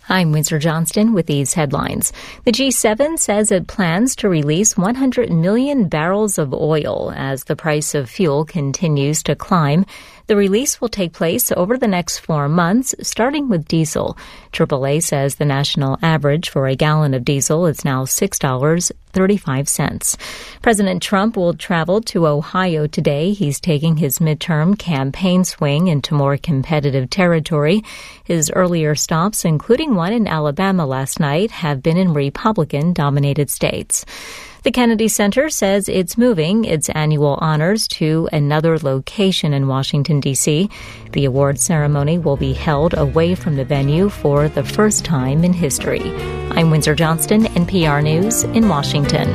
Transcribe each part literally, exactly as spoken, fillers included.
I'm Windsor Johnston with these headlines. The G seven says it plans to release one hundred million barrels of oil as the price of fuel continues to climb. The release will take place over the next four months, starting with diesel. triple A says the national average for a gallon of diesel is now six dollars and thirty-five cents. President Trump will travel to Ohio today. He's taking his midterm campaign swing into more competitive territory. His earlier stops, including one in Alabama last night, have been in Republican-dominated states. The Kennedy Center says it's moving its annual honors to another location in Washington, D C. The award ceremony will be held away from the venue for the first time in history. I'm Windsor Johnston, N P R News in Washington.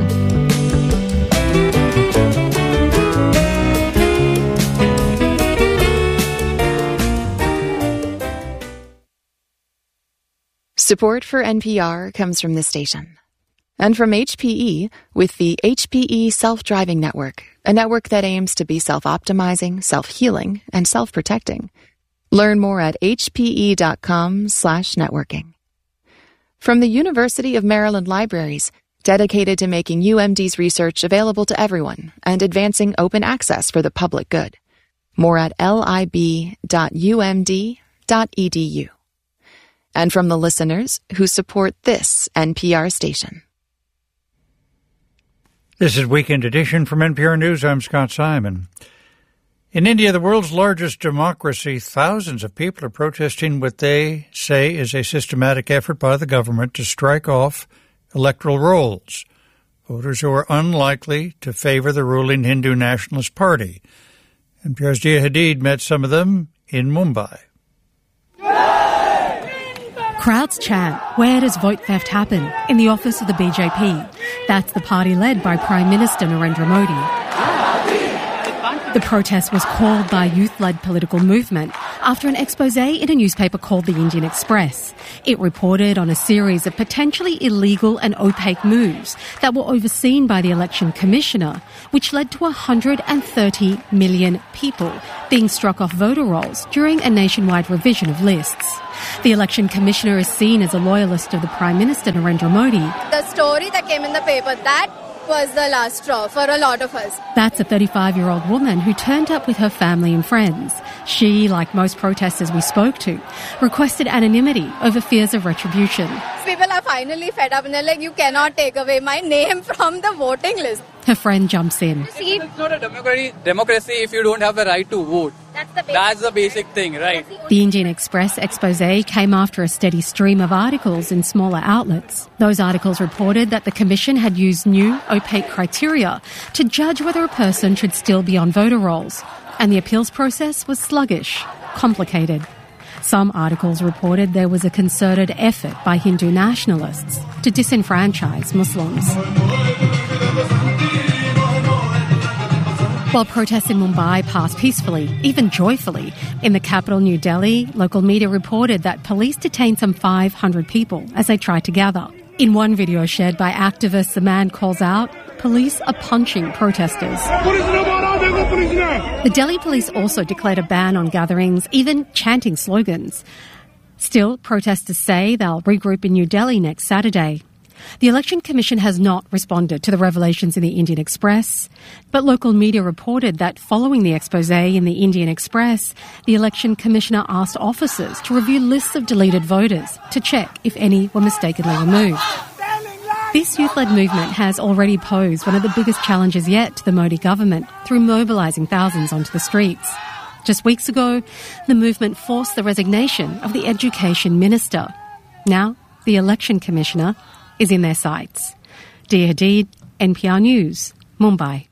Support for N P R comes from this station. And from H P E with the H P E Self-Driving Network, a network that aims to be self-optimizing, self-healing, and self-protecting. Learn more at hpe.com slash networking. From the University of Maryland Libraries, dedicated to making U M D's research available to everyone and advancing open access for the public good. More at lib dot u m d dot e d u. And from the listeners who support this N P R station. This is Weekend Edition from N P R News. I'm Scott Simon. In India, the world's largest democracy, thousands of people are protesting what they say is a systematic effort by the government to strike off electoral rolls. Voters who are unlikely to favor the ruling Hindu Nationalist Party. N P R's Dia Hadid met some of them in Mumbai. Crowds chant, "Where does vote theft happen?" in the office of the B J P. That's the party led by Prime Minister Narendra Modi. The protest was called by a youth-led political movement after an expose in a newspaper called the Indian Express. It reported on a series of potentially illegal and opaque moves that were overseen by the Election Commissioner, which led to one hundred thirty million people being struck off voter rolls during a nationwide revision of lists. The Election Commissioner is seen as a loyalist of the Prime Minister Narendra Modi. The story that came in the paper, that was the last straw for a lot of us. That's a thirty-five-year-old woman who turned up with her family and friends. She, like most protesters we spoke to, requested anonymity over fears of retribution. People are finally fed up and they're like, you cannot take away my name from the voting list. Her friend jumps in. See, it's not a democracy, democracy if you don't have the right to vote. That's the basic, That's the basic thing, right? The Indian Express expose came after a steady stream of articles in smaller outlets. Those articles reported that the Commission had used new, opaque criteria to judge whether a person should still be on voter rolls. And the appeals process was sluggish, complicated. Some articles reported there was a concerted effort by Hindu nationalists to disenfranchise Muslims. While protests in Mumbai passed peacefully, even joyfully, in the capital New Delhi, local media reported that police detained some five hundred people as they tried to gather. In one video shared by activists, the man calls out, "Police are punching protesters." The Delhi police also declared a ban on gatherings, even chanting slogans. Still, protesters say they'll regroup in New Delhi next Saturday. The Election Commission has not responded to the revelations in the Indian Express, but local media reported that following the expose in the Indian Express, the Election Commissioner asked officers to review lists of deleted voters to check if any were mistakenly removed. This youth-led movement has already posed one of the biggest challenges yet to the Modi government through mobilising thousands onto the streets. Just weeks ago, the movement forced the resignation of the Education Minister. Now, the Election Commissioner is in their sights. Dia Hadid, N P R News, Mumbai.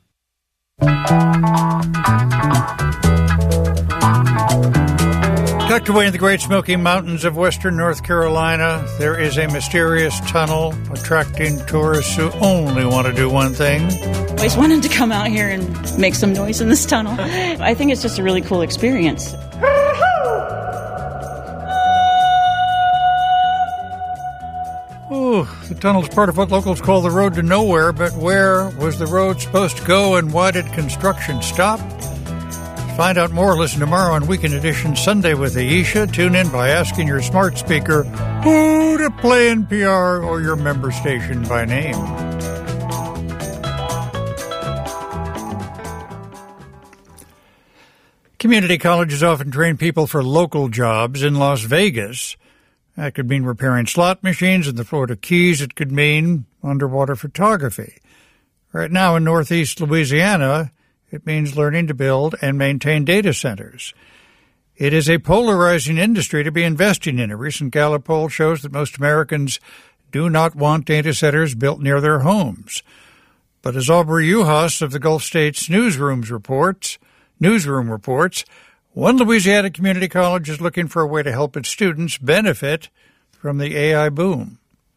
Tucked away in the Great Smoky Mountains of western North Carolina, there is a mysterious tunnel attracting tourists who only want to do one thing. I always wanted to come out here and make some noise in this tunnel. I think it's just a really cool experience. Ooh, the tunnel's part of what locals call the road to nowhere, but where was the road supposed to go and why did construction stop? Find out more. Listen tomorrow on Weekend Edition Sunday with Aisha. Tune in by asking your smart speaker who to play N P R or your member station by name. Community colleges often train people for local jobs in Las Vegas. That could mean repairing slot machines in the Florida Keys. It could mean underwater photography. Right now in northeast Louisiana, it means learning to build and maintain data centers. It is a polarizing industry to be investing in. A recent Gallup poll shows that most Americans do not want data centers built near their homes. But as Aubrey Uhas of the Gulf States Newsrooms reports, Newsroom reports, one Louisiana community college is looking for a way to help its students benefit from the A I boom.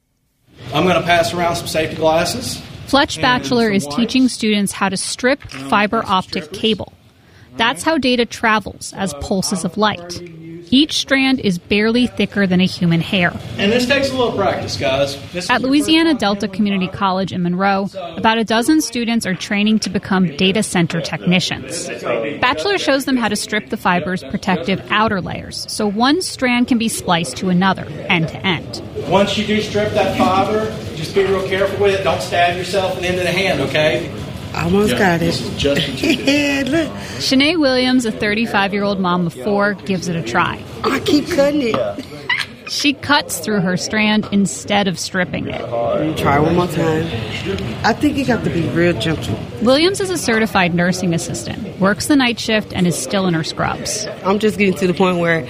I'm going to pass around some safety glasses. Fletch Batchelor is teaching students how to strip fiber optic cable. That's how data travels as pulses of light. Each strand is barely thicker than a human hair. And this takes a little practice, guys. This At Louisiana Delta Community College in Monroe, about a dozen students are training to become data center technicians. Batchelor shows them how to strip the fiber's protective outer layers, so one strand can be spliced to another, end to end. Once you do strip that fiber, just be real careful with it. Don't stab yourself into the hand, okay? Almost yeah, got it. This is just what you do. Look. Shanae Williams, a thirty-five-year-old mom of four, gives it a try. I keep cutting it. Yeah. She cuts through her strand instead of stripping it. Try one more time. I think you got to be real gentle. Williams is a certified nursing assistant, works the night shift, and is still in her scrubs. I'm just getting to the point where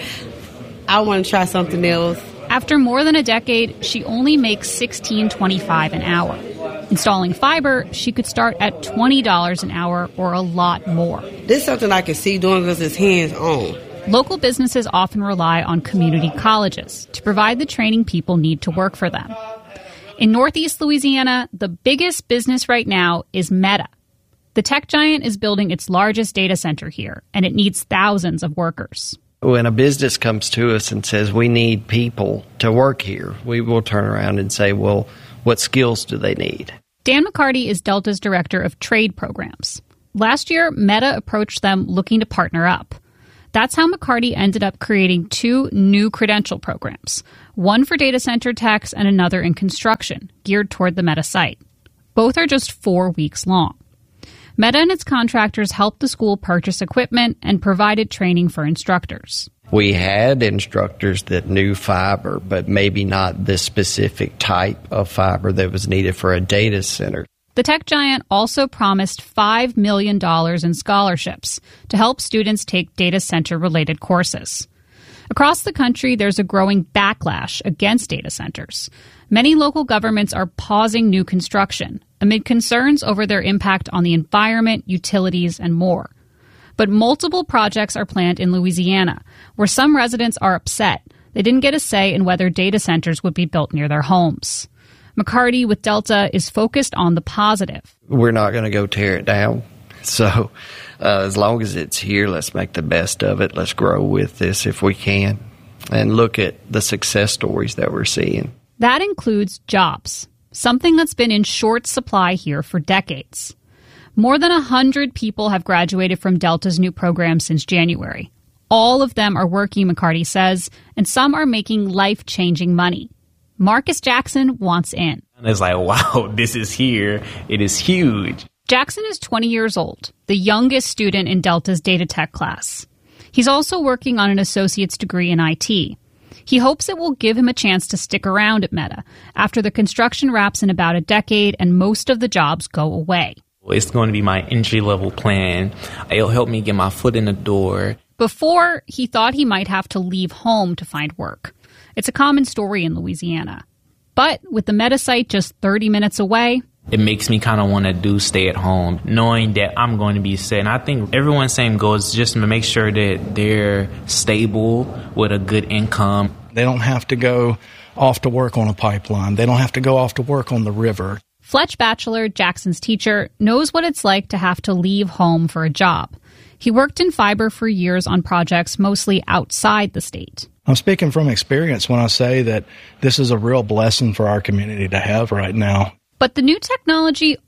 I want to try something else. After more than a decade, she only makes sixteen twenty-five an hour. Installing fiber, she could start at twenty dollars an hour or a lot more. This is something I can see doing because it's hands-on. Local businesses often rely on community colleges to provide the training people need to work for them. In Northeast Louisiana, the biggest business right now is Meta. The tech giant is building its largest data center here, and it needs thousands of workers. When a business comes to us and says we need people to work here, we will turn around and say, well, what skills do they need? Dan McCarty is Delta's director of trade programs. Last year, Meta approached them looking to partner up. That's how McCarty ended up creating two new credential programs, one for data center techs and another in construction, geared toward the Meta site. Both are just four weeks long. Meta and its contractors helped the school purchase equipment and provided training for instructors. We had instructors that knew fiber, but maybe not the specific type of fiber that was needed for a data center. The tech giant also promised five million dollars in scholarships to help students take data center-related courses. Across the country, there's a growing backlash against data centers. Many local governments are pausing new construction amid concerns over their impact on the environment, utilities, and more. But multiple projects are planned in Louisiana, where some residents are upset they didn't get a say in whether data centers would be built near their homes. McCarty with Delta is focused on the positive. We're not going to go tear it down. So uh, as long as it's here, let's make the best of it. Let's grow with this if we can and look at the success stories that we're seeing. That includes jobs, something that's been in short supply here for decades. More than one hundred people have graduated from Delta's new program since January. All of them are working, McCarty says, and some are making life-changing money. Marcus Jackson wants in. It's like, wow, this is here. It is huge. Jackson is twenty years old, the youngest student in Delta's data tech class. He's also working on an associate's degree in I T. He hopes it will give him a chance to stick around at Meta after the construction wraps in about a decade and most of the jobs go away. It's going to be my entry-level plan. It'll help me get my foot in the door. Before, he thought he might have to leave home to find work. It's a common story in Louisiana. But with the Meta site just thirty minutes away, it makes me kind of want to do stay at home, knowing that I'm going to be set. And I think everyone's same goal is just to make sure that they're stable with a good income. They don't have to go off to work on a pipeline. They don't have to go off to work on the river. Fletch Batchelor, Jackson's teacher, knows what it's like to have to leave home for a job. He worked in fiber for years on projects mostly outside the state. I'm speaking from experience when I say that this is a real blessing for our community to have right now. But the new technology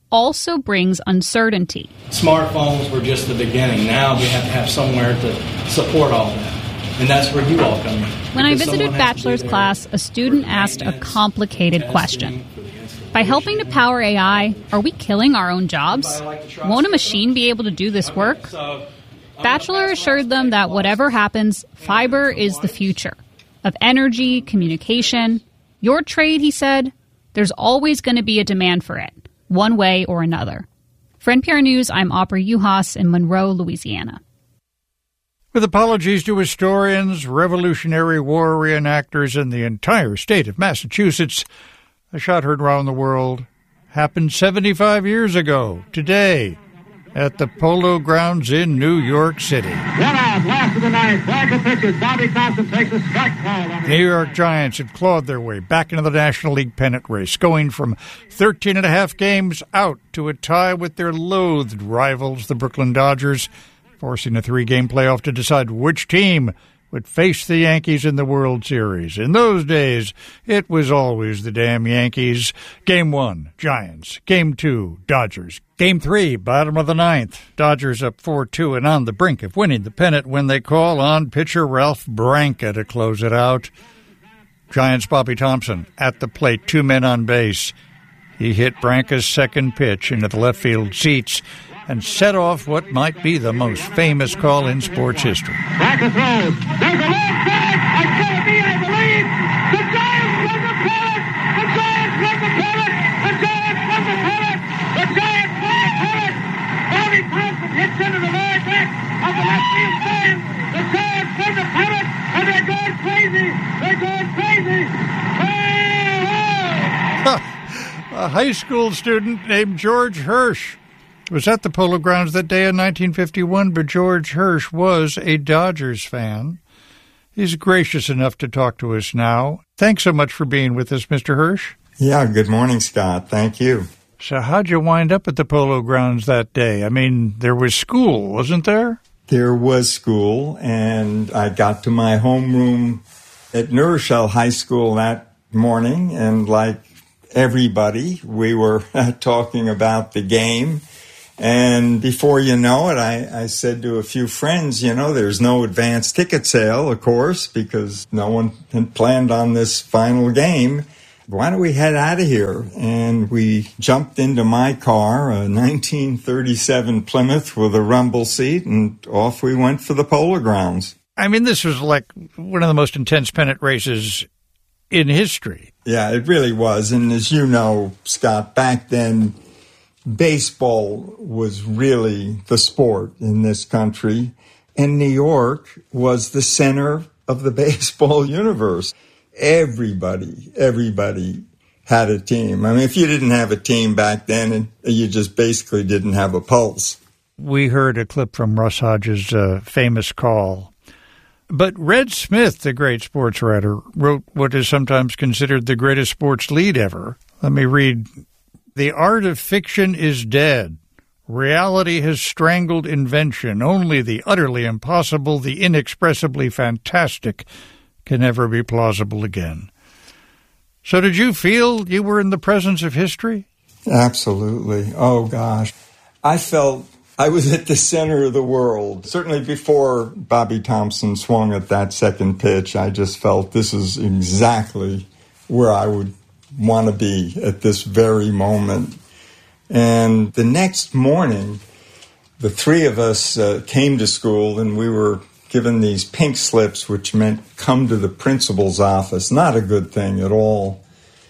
also brings uncertainty. Smartphones were just the beginning. Now we have to have somewhere to support all that. And that's where you all come in. When I visited bachelor's class, a student asked a complicated question. By helping to power A I, are we killing our own jobs? Won't a machine be able to do this work? Bachelor assured them that whatever happens, fiber is the future of energy, communication. Your trade, he said, there's always going to be a demand for it, one way or another. For N P R News, I'm Aubrey Juhas in Monroe, Louisiana. With apologies to historians, Revolutionary War reenactors, and the entire state of Massachusetts, a shot heard around the world happened seventy-five years ago, today, at the Polo Grounds in New York City. One out, last of the ninth. Blanca pitches. Bobby Thompson takes a strike call. The New York Giants had clawed their way back into the National League pennant race, going from thirteen and a half games out to a tie with their loathed rivals, the Brooklyn Dodgers, forcing a three-game playoff to decide which team would face the Yankees in the World Series. In those days, it was always the damn Yankees. Game one, Giants. Game two, Dodgers. Game three, bottom of the ninth. Dodgers up four two and on the brink of winning the pennant when they call on pitcher Ralph Branca to close it out. Giants' Bobby Thompson at the plate, two men on base. He hit Branca's second pitch into the left field seats and set off what might be the most famous call in sports history. Branca throws. There's a long strike. It's going to be, I believe, the Giants win the pennant. The Giants win the pennant. The Giants win the pennant. The Giants win the pennant. Bobby Thompson hits into the very back of the left field stand. The Giants win the pennant, and they're going crazy. They're going crazy. A high school student named George Hirsch was at the Polo Grounds that day in nineteen fifty-one, but George Hirsch was a Dodgers fan. He's gracious enough to talk to us now. Thanks so much for being with us, Mister Hirsch. Yeah, good morning, Scott. Thank you. So how'd you wind up at the Polo Grounds that day? I mean, there was school, wasn't there? There was school, and I got to my homeroom at New Rochelle High School that morning, and like everybody, we were talking about the game. And before you know it, I, I said to a few friends, you know, there's no advance ticket sale, of course, because no one had planned on this final game. Why don't we head out of here? And we jumped into my car, a nineteen thirty-seven Plymouth with a rumble seat, and off we went for the Polo Grounds. I mean, this was like one of the most intense pennant races in history. Yeah, it really was. And as you know, Scott, back then, baseball was really the sport in this country, and New York was the center of the baseball universe. Everybody, everybody had a team. I mean, if you didn't have a team back then, you just basically didn't have a pulse. We heard a clip from Russ Hodges' uh, famous call. But Red Smith, the great sports writer, wrote what is sometimes considered the greatest sports lead ever. Let me read. The art of fiction is dead. Reality has strangled invention. Only the utterly impossible, the inexpressibly fantastic, can ever be plausible again. So did you feel you were in the presence of history? Absolutely. Oh, gosh. I felt I was at the center of the world. Certainly before Bobby Thompson swung at that second pitch, I just felt this is exactly where I would want to be at this very moment. And the next morning, the three of us uh, came to school, and we were given these pink slips, which meant come to the principal's office. Not a good thing at all.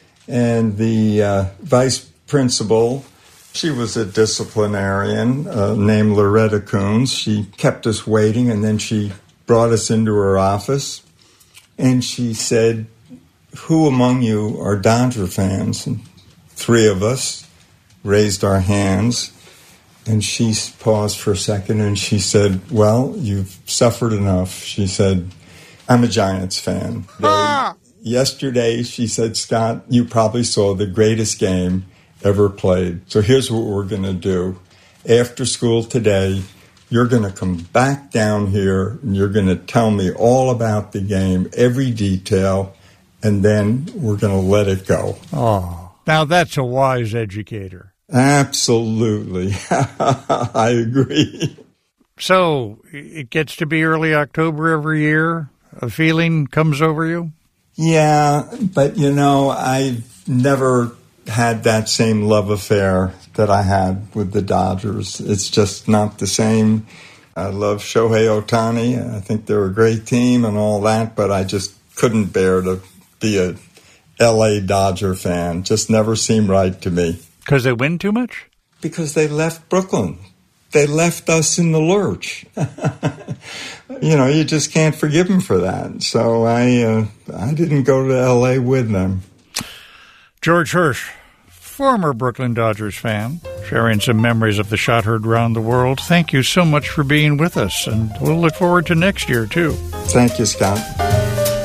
And the uh, vice principal, she was a disciplinarian uh, named Loretta Coons. She kept us waiting, and then she brought us into her office, and she said, who among you are Dodger fans? And three of us raised our hands, and she paused for a second, and she said, well, you've suffered enough. She said, I'm a Giants fan. Ah! Yesterday, she said, Scott, you probably saw the greatest game ever played. So here's what we're going to do. After school today, you're going to come back down here, and you're going to tell me all about the game, every detail, and then we're going to let it go. Oh, now that's a wise educator. Absolutely. I agree. So it gets to be early October every year. A feeling comes over you? Yeah, but, you know, I've never had that same love affair that I had with the Dodgers. It's just not the same. I love Shohei Ohtani. I think they're a great team and all that, but I just couldn't bear to be a L A Dodger fan. Just never seemed right to me. Because they win too much? Because they left Brooklyn. They left us in the lurch. You know, you just can't forgive them for that. So I uh, I didn't go to L A with them. George Hirsch, former Brooklyn Dodgers fan, sharing some memories of the shot heard around the world. Thank you so much for being with us, and we'll look forward to next year, too. Thank you, Scott.